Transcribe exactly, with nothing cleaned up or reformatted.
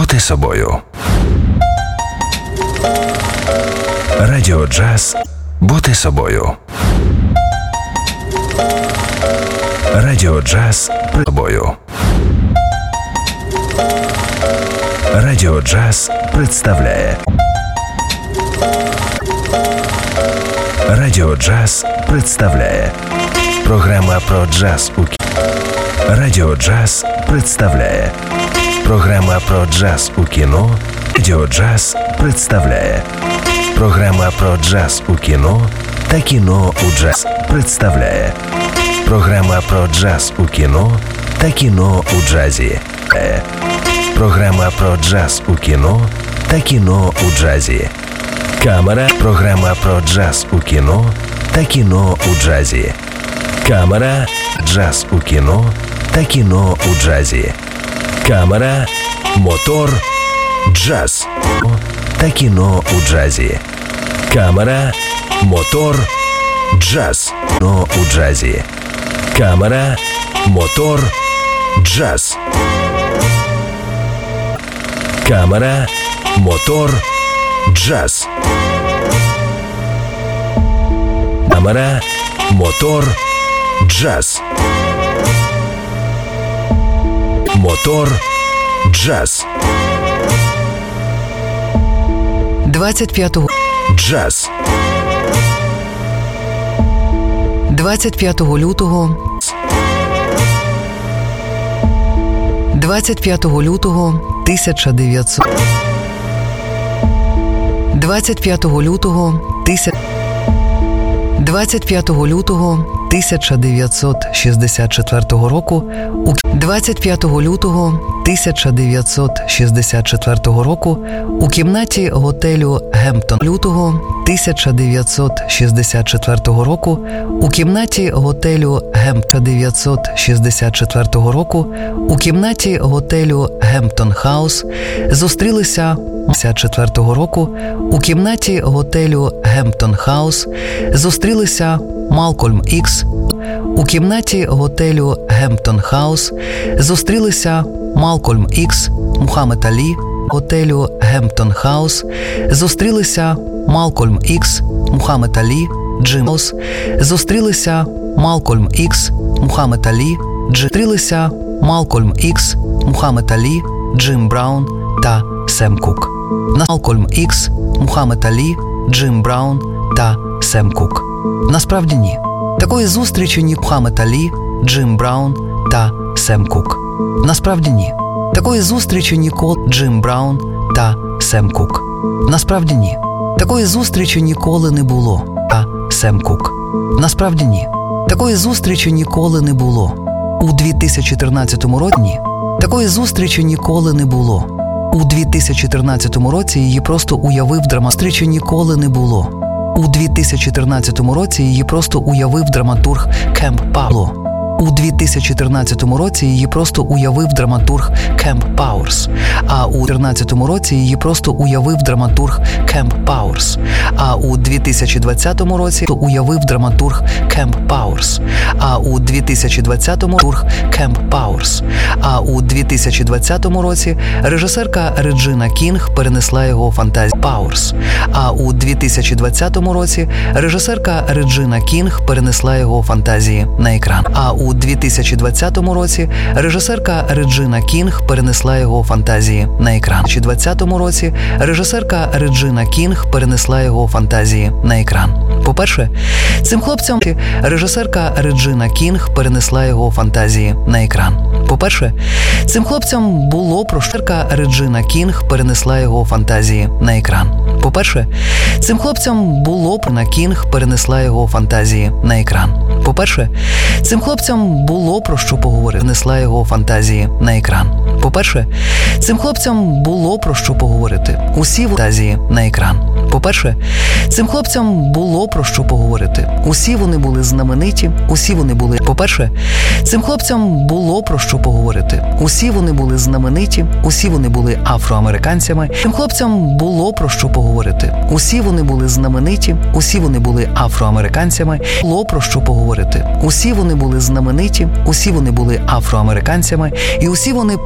бути собою. Радіо Джаз бути собою. Радіо Джаз при собою. Радіо Джаз представляє. Радіо Джаз представляє. Програма про джаз у кіно. Радіо Джаз представляє. Програма про джаз у кіно. Радіо Джаз представляє. Програма про джаз у кіно та кіно у джаз представляє. Програма про джаз у кіно та кіно у джазі. Програма про джаз у кіно та кіно у джазі. Камера. Програма про джаз у кіно та кіно у джазі. Камера. Джаз у кіно та кіно у джазі. Камера. Мотор. Джаз та кіно у джазі. Камера. Мотор. Джаз. Кіно у джазі. Камера. Мотор. Джаз. Камера. Мотор. Джаз. Камера. Мотор. Джаз. Мотор. Джаз. двадцять п'ятого Джаз. двадцять п'ятого лютого двадцять п'ятого лютого тисяча дев'ятсот двадцять п'ятого лютого тисяча двадцять п'ятого лютого тисяча дев'ятсот шістдесят четвертого року у двадцять п'ятого лютого тисяча дев'ятсот шістдесят четвертого року у кімнаті готелю Гемптон. Лютого тисяча дев'ятсот шістдесят четвертого року у кімнаті готелю Гемптон. дев'ятсот шістдесят четвертого року у кімнаті готелю Гемптон Хаус зустрілися шістдесят четвертого року у кімнаті готелю Гемптон Хаус зустрілися Малкольм Ікс. У кімнаті готелю Гемптон Хаус зустрілися Малкольм Ікс, Мухаммед Алі. Готелю Гемптон Хаус зустрілися Малкольм Ікс, Мухаммед Алі, Джим Хаус. Зустрілися Малкольм Ікс, Мухаммед Алі, Джим. Зустрілися Малкольм Ікс, Мухаммед Алі, Джим Браун та Сем Кук. Малкольм Ікс, Мухаммед Алі, Джим Браун та Сем Кук. Насправді ні. Такої зустрічі ні Мухаммед Алі, Джим Браун та Сем Кук. Насправді ні. Такої зустрічі ніколи Джим Браун та Сем Кук. Насправді ні. Такої зустрічі ніколи не було. Та Сем Кук. Насправді ні. Такої зустрічі ніколи не було. У дві тисячі тринадцятому році ні. Такої зустрічі ніколи не було. У дві тисячі тринадцятому році її просто уявив драматург. Зустрічі ніколи не було. У дві тисячі тринадцятому році її просто уявив драматург Кемп Пауло. У дві тисячі тринадцятому році її просто уявив драматург Кемп Пауерс. А у тринадцятому році її просто уявив драматург Кемп Пауерс. А у дві тисячі двадцятому році уявив драматург Кемп Пауерс. А у дві тисячі двадцятому тург Кемп Пауерс. А у дві тисячі двадцятому році режисерка Реджина Кінг перенесла його фантазію Пауерс. А у дві тисячі двадцятому році режисерка Реджина Кінг перенесла його фантазії на екран. А у дві тисячі двадцятому році режисерка Реджина Кінг перенесла його фантазії на екран. У дві тисячі двадцятому році режисерка Реджина Кінг перенесла його фантазії на екран. По-перше, цим хлопцям режисерка Реджина Кінг перенесла його фантазії на екран. По-перше, цим хлопцям було про що Реджина Кінг перенесла його фантазії на екран. По-перше, цим хлопцям було про Кінг перенесла його фантазії на екран. По-перше, цим хлопцям було про що поговорити. Внесла його фантазії на екран. По-перше, цим хлопцям було про що поговорити. Усі фантазії на екран. По-перше, цим хлопцям було про що поговорити. Усі вони були знамениті, усі вони були... По-перше, цим хлопцям було про що поговорити. Усі вони були знамениті, усі вони були афроамериканцями. Цим хлопцям було про що поговорити. Усі вони були знамениті, усі вони були афроамериканцями. Було про що поговорити. Усі вони були знамениті, усі вони були афроамериканцями, і усі вони